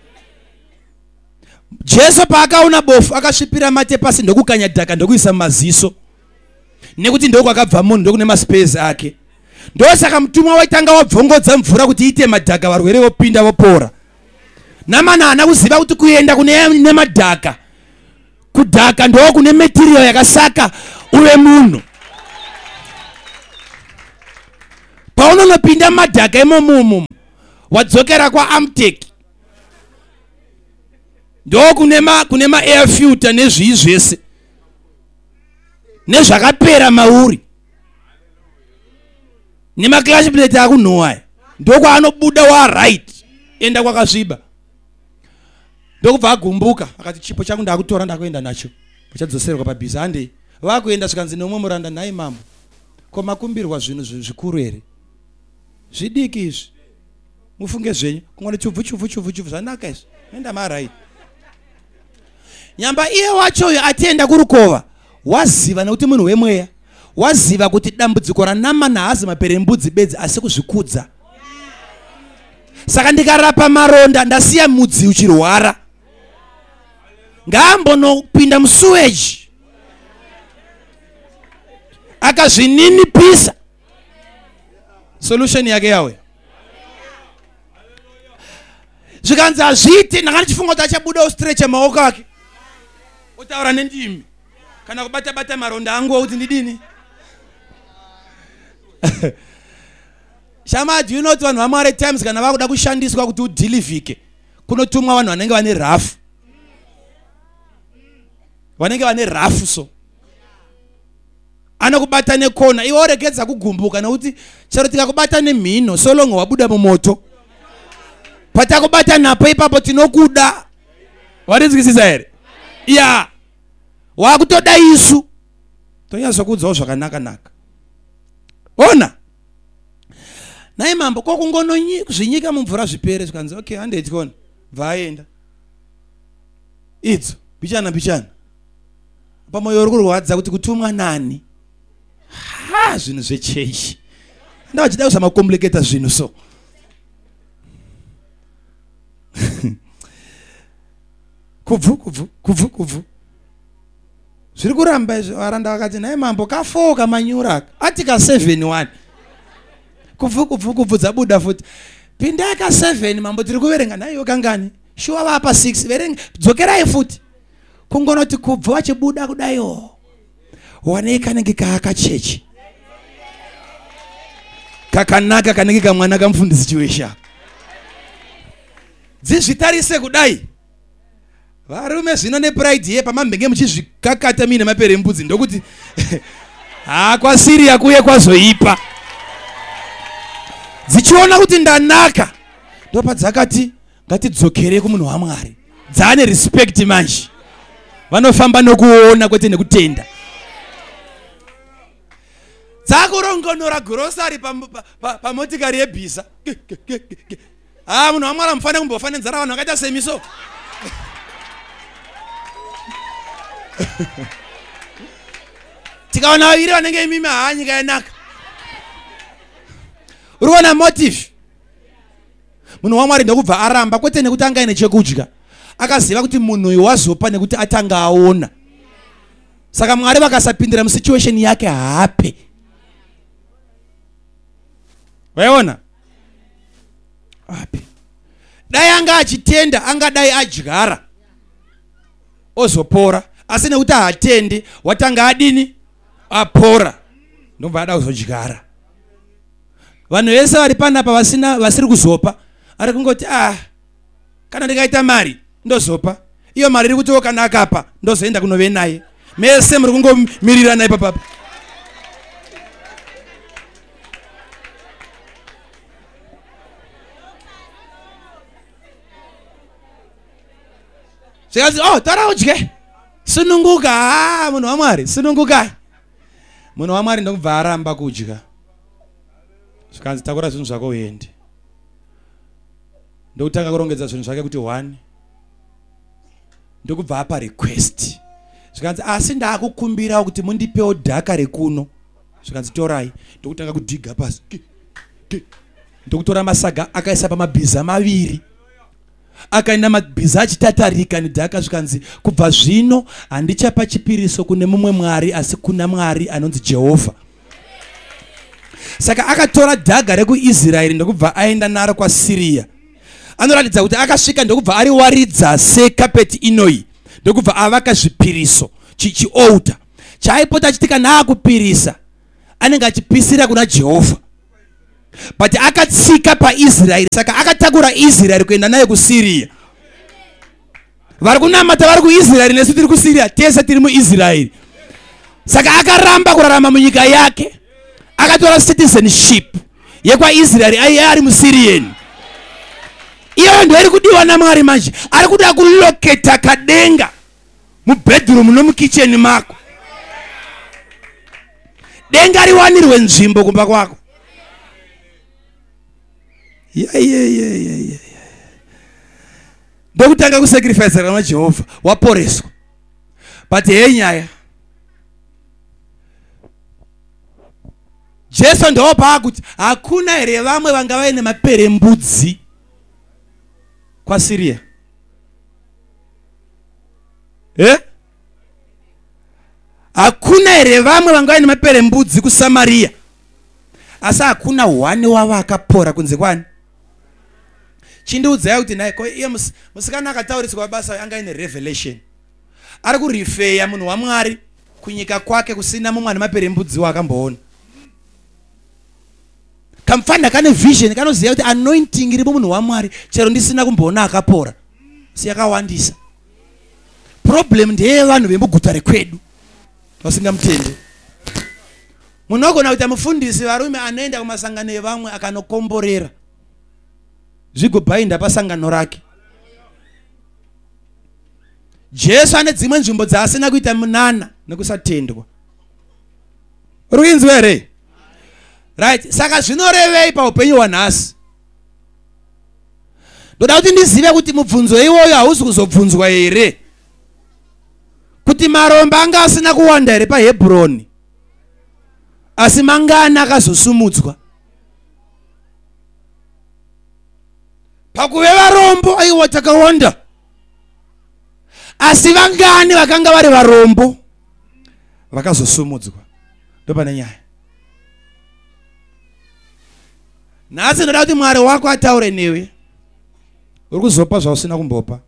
Jesu paakaona bofu akasvipira mate pasi ndokukanya dhaka ndokuisa mumaziso nekuti ndoko akabva munhu ndokune maspace ake ndosaka mutumwa waitanga wabvongodza mvura kuti iite madhaka varwere vopinda vopora Namani haana kuziva kuti kuenda kune madhaka kudhaka ndo kune material yakasaka uwe munhu. Paunonopinda madhaka imomumu wadzokera kwa Amtech ndo kune ma air filter nezvizvese nezvakapera mauri nema clutch plate akunhowa ndo kwaanobuda wa right enda kwakasviba. Ndokubva agumbuka akati chipo changu ndakutora ndakuenda nacho pachadzoserwa pabhiza ande vakuenda zvikanzi nomwe muranda nhai mambo ko makumbirwa zvinhu zvikuru here zvidiki izvi mufunge zvenyu kungona chubvu zvanaka izvi enda marai. Nyamba iye wachoyo atienda kurukova waziva nekuti munhu wemweya waziva kuti dambudziko ranama nahaazi maperembudzi bedzi asi kuzvikudza. Saka ndikarapa maronda ndasiya mudzi uchirwara ngaambonopinda musuweji akazvininipisa solution yake yawe zvikanzi hazviiti ndanga ndichifunga kuti achabuda ustrecha maoko ake utaura nendimi kana kubata maronda angu kuti ndidini. Shama, do you know vanhu vamwari times kana vakuda kushandiswa kuti udilivhike kunotumwa vanhu vanenge vane rafu so anokubata nekona iwe oregedza kugumbuka nekuti chero tikakubata nemhino solongo wabuda mumoto patakubata napo ipapo tinokuda warinzwisisa here ya wakutoda isu tonyazokudzawo zvakanaka ona nai mambo kokungono zvinyika mumvura zvipere zvikanzi okay handeti kona vaenda idzo bichana pamoyo uri kurwadza kuti kutumwa nani zvinhu zvechechi ndavachida kusamakomplicata zvinhu so kubvu zviri kuramba izvo. Varanda vakati nai mambo kafoka manyura ati ka 7-1 kubvu dzabuda futi pinda ka 7 mambo tiri kuverenga naiyo kangani shuwa vapa 6 verenga dzokerai futi kungonoti kubvu vachibuda kudayo wane kanenge kaakachechi kakanaka kanenge kamwana kamufundisi chiwesha dzizvitarise kudai. Varume zvino nepride ye pamambenge muchizvikakata mine maperembudzi ndokuti kwasiriya kuye kwazoipa dzichiona kuti ndanaka ndopadzakati ngatidzokere kumunhu waMwari dzane respect manje vanofamba nokuona kwete nekutenda dzakurongonora grocery pamotikari yebhiza munhu waMwari amufane kumbofa nenzara vanhu vakaita semiso tikaona vaviri vanenge imimi nyika yanaka. Uri kuona motive munhu waMwari ndokubva aramba kwete nekuti anga ine chekudya akaziva kuti munhu uyu wazopa nekuti atanga aona. Saka Mwari vakasapindira musituation yake hape. Vaiona hape dai anga achitenda angadai adyara ozopora asi nekuti haatende watanga adini apora ndobva ada kuzodyara. Vanhu vese vari panapa vasiri kuzopa ari kungoti kana ndikaita mari ndozopa iyo mari iri kutiwo kana akapa ndozoenda kunove naye mese muri kungomirira naye papapa. Zikazi tara udye sununguka munhu waMwari sununguka munhu waMwari ndokubva aramba kudya. Zvikanzi takura zvinhu zvako uende ndokutanga kurongedza zvinhu zvake kuti 1 ndokubva apa request. Zvikanzi asi ndakukumbira kuti mundipewo dhaka rekuno. Zvikanzi torai ndokutanga kudhiga pasi ndokutora masaga akaisa pamabhiza maviri akaenda mabhiza achitatarika nedhaka. Zvikanzi kubva zvino handichapa chipiriso kune mumwe mwari asi kuna Mwari anonzi Jehovha. Saka akatora dhaga rekuIsraeri ndokubva aenda naro kwaSiria. Anoratidza kuti akasvika ndokubva ariwaridza sekapeti inoi ndokubva avaka zvipiriso chiolta chaipota chitika naakupirisa anenge achipisira kuna Jehovha, but akatsika paIsraeri, saka akatakura Israeri kuenda naye kuSiria. Vari kunamata vari kuIsraeri nesu tiri kuSiria, tese tiri muIsraeri. Saka akaramba kurarama munyika yake, akatora citizenship yekwaIsraeri ari muSirian. Iyo ndo ari kudiwa naMwari manje, ari kuda kuloketa kadenga mubedroom nomukitchen mako. Denga riwanirwe nzvimbo kumba kwako. Ndokutanga kusacrifice kana Jehovah waporeswa. But nyaya Jesu ndopa kuti hakuna here vamwe vanga vaine maperembudzi kwaSiria. Hakuna here vamwe vanga vaine maperembudzi kuSamaria. Asi hakuna one wavo akapora kunze kwani. Chindiudzai kuti naye iye musikana akatauriswa basa anga ine revelation. Ari kurifeya munhu waMwari kunyika kwake kusina mumwe ane maperembudzi wakamboona. Kamfanda kane vision kanoziva kuti anointing iri munhu waMwari chero ndisina kumboona akapora. Siyakawandisa. Problem ndeye vanhu vemuguta rekwedu vasingamutende. Munogona kuti mufundisi varume anoenda kumasangano evamwe akanokomborera zvigobhainda pasangano rake. Jesu ane dzimwe nzvimbo dzaasina kuita munana nekusatendwa. Ruinzwe here? Right, saka zvinorevei paupenyu hwanhasi? Ndoda kuti ndizive kuti mubvunzo iwoyo hausi kuzobvunzwa here kuti maromba anga asina kuwanda here paHebhuroni, asi mangana akazosumudzwa. Pakuve varombo aiwa takawanda, asi vangani vakanga vari varombo vakazosumudzwa. Ndopane nyaya. Nhasi ndoda kuti Mwari wako ataure newe. Uri kuzopa zvausina kumbopa.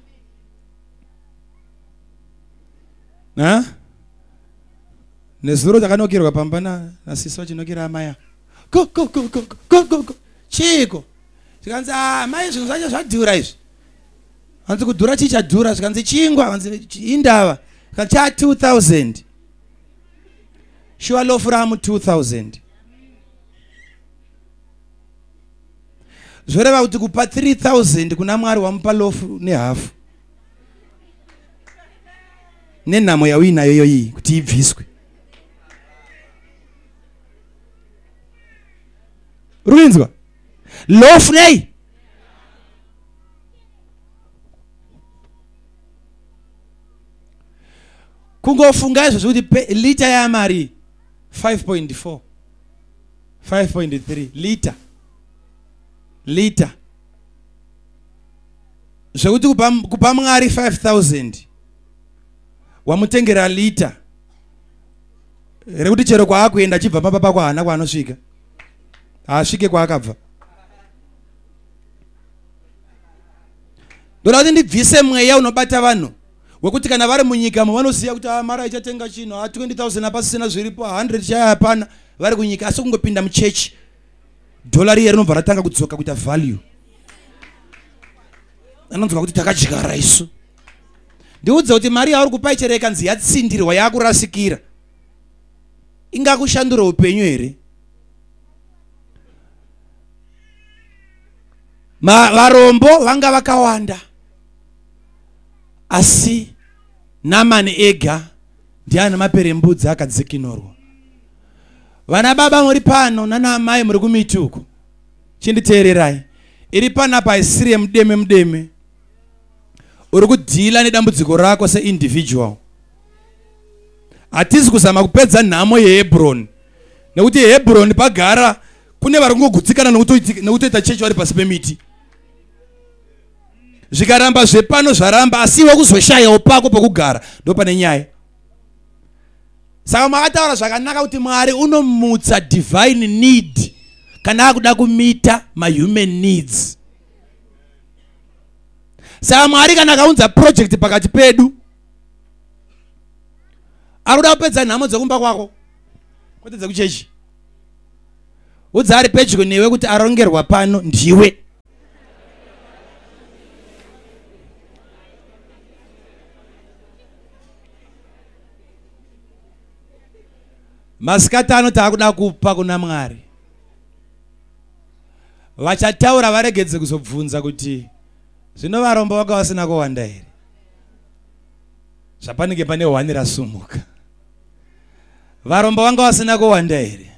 Nezuro takanokirwa pamba nasisi wachinokira amaya. Go. Chiko. Zvikanzi mai zvinhu zvacho zvadhura izvi. Hanzi kudhura chichadhura, zvikanzi chingwa, hanzi indava. Zvikanzi cha 2000. Sure lofu ramu 2000. Zvoreva kuti kupa 3000 kuna Mwari wamupa lofu nehafu. Nenhamo yawinayo yoyi kuti ibviswe. Ruinzwa? Lofu nei? Kungofunga izvo kuti lita yaMari 5.4 5.3 lita zvekuti kupa Mwari 5000 wamutengera lita rekuti chero kwaakuenda achibva papa kwaana kwaanosvika asvike kwaakabva. Ndoda kuti ndibvise mweya unobata vanhu wekuti kana vari munyika vanoziva kuti Mari ichatenga chino 20,000 apasina zviripo 100 chaya hapana, vari kunyika asi kungopinda muchechi dolari iri rinobva ratanga kudzoka kuita value. Anonzwa kuti takadyara isu. Ndiudze kuti mari yauri kupa chero ikanzi yatsindirwa yakurasikira ingakushandura upenyu here? Varombo vanga vakawanda, asi Namani ega ndiana maperembudzi akadzikinurwa. Vana baba muri pano nana mai muri kumituko chinditeererai, iri panapa isiri mudeme uri kudhila nedambudziko rako se-individual. Hatisi kuzama kupedza nhamo yeHebhuroni, nekuti Hebhuroni pagara kune vari kungogutsikana nekutoita chechi vari pasi pemiti. Zvikaramba zvepano zvaramba, asi iwe kuzoshayawo pako pokugara, ndo pane nyaya. Saka makataura zvakanaka kuti Mwari unomutsa divine need kana akuda kumita human needs. Saka Mwari kana akaunza project pakati pedu Aruda kupedza nhamo dzekumba kwako. Kwete dzekuchechi. Udza ari pedyo newe kuti arongerwa pano ndiwe. Masikatano taakuda kupa kuna Mwari. Vachataura varegedze kuzobvunza kuti zvino varombo vaka vasina kuwanda here. Zvapanenge pane 1 rasumuka. Varombo vanga vasina kuwanda here.